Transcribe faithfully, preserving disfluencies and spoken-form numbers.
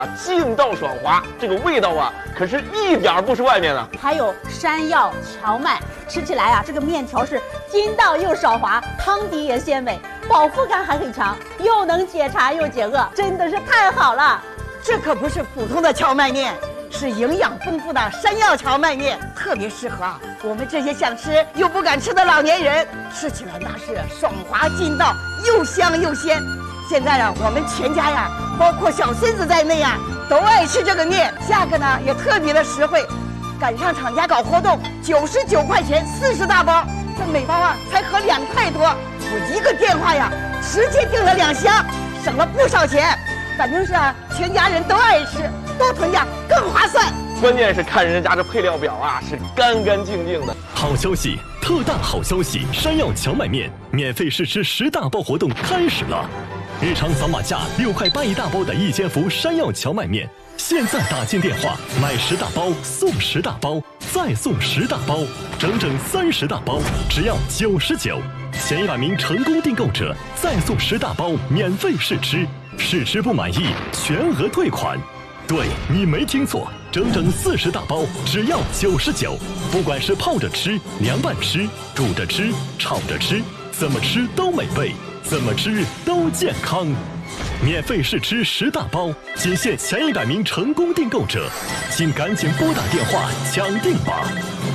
劲道爽滑，这个味道啊，可是一点儿不输外面的。 还有山药荞麦，吃起来啊，这个面条是筋道又爽滑，汤底也鲜美，饱腹感还很强，又能解馋又解饿，真的是太好了。 这可不是普通的荞麦面，是营养丰富的山药荞麦面，特别适合啊我们这些想吃又不敢吃的老年人，吃起来那是爽滑劲道，又香又鲜。现在啊，我们全家呀，包括小孙子在内呀，都爱吃这个面，价格呢也特别的实惠，赶上厂家搞活动，九十九块钱四十大包，这每包啊才合两块多，我一个电话呀，直接订了两箱，省了不少钱。反正是啊，全家人都爱吃，多囤点更划算。 关键是看人家这配料表啊，是干干净净的。 好消息，特大好消息！山药荞麦面免费试吃十大包活动开始了。日常扫码价六块八一大包的一千伏山药荞麦面，现在打进电话买十大包送十大包，再送十大包，整整三十大包，只要九十九。前一百名成功订购者再送十大包免费试吃，试吃不满意全额退款。对，你没听错，整整四十大包，只要九十九。不管是泡着吃、凉拌吃、煮着吃、炒着吃，怎么吃都美味，怎么吃都健康。免费试吃十大包，仅限前一百名成功订购者，请赶紧拨打电话抢订吧。